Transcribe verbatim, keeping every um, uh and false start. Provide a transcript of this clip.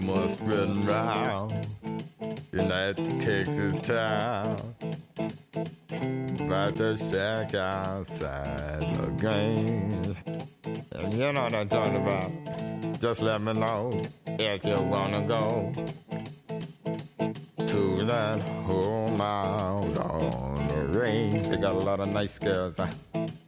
Must been round in that Texas town. About to shack outside the games. And you know what I'm talking about. Just let me know if you wanna go to that home out on the range. They got a lot of nice girls. Huh?